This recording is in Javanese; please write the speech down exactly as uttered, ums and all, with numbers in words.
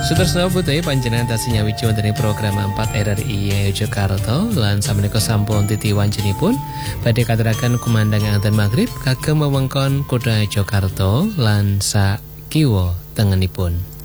Sudarso putih panjenengan tasih nyawiji wonten ing program empat R R I Yogyakarta lan sameneika sampun titi wanjenipun badhe katuraken kumandhang adzan magrib kagem wewengkon kutha Yogyakarta lan sakiwa tengenipun.